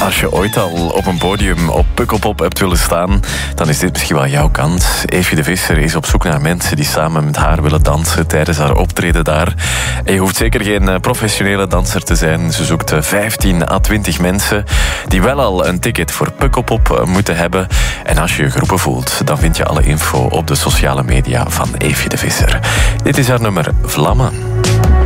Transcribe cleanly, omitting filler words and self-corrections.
Als je ooit al op een podium op Pukkelpop hebt willen staan, dan is dit misschien wel jouw kans. Eefje de Visser is op zoek naar mensen die samen met haar willen dansen tijdens haar optreden daar. En je hoeft zeker geen professionele danser te zijn. Ze zoekt 15 à 20 mensen die wel al een ticket voor Pukkelpop moeten hebben. En als je je geroepen voelt, dan vind je alle info op de sociale media van Eefje de Visser. Dit is haar nummer Vlammen.